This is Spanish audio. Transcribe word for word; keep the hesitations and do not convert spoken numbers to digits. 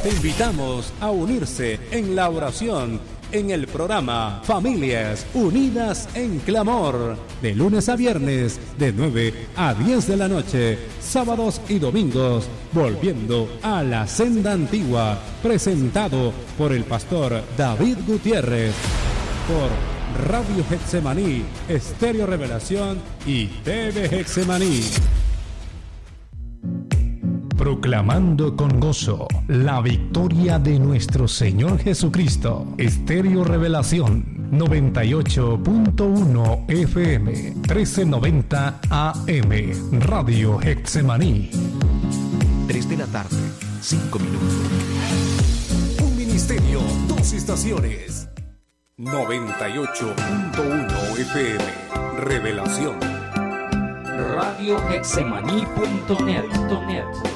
Te invitamos a unirse en la oración en el programa Familias Unidas en Clamor, de lunes a viernes, de nueve a diez de la noche, sábados y domingos, volviendo a la senda antigua, presentado por el pastor David Gutiérrez, por Radio Getsemaní, Estéreo Revelación y T V Getsemaní. Proclamando con gozo la victoria de nuestro Señor Jesucristo. Estéreo Revelación noventa y ocho punto uno F M, trece noventa A M, Radio Getsemaní. tres de la tarde, cinco minutos. Un ministerio, dos estaciones. noventa y ocho punto uno F M, Revelación. Radio Getsemaní punto net.